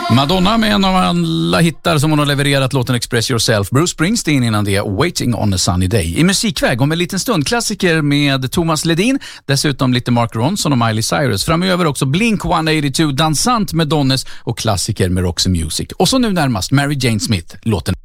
Madonna med en av alla hittar som hon har levererat, låten Express Yourself. Bruce Springsteen innan det, Waiting on a Sunny Day. I musikväg om en liten stund klassiker med Thomas Ledin, dessutom lite Mark Ronson och Miley Cyrus. Framöver också Blink 182, dansant med Donnes och klassiker med Roxy Music. Och så nu närmast Mary Jane Smith, låten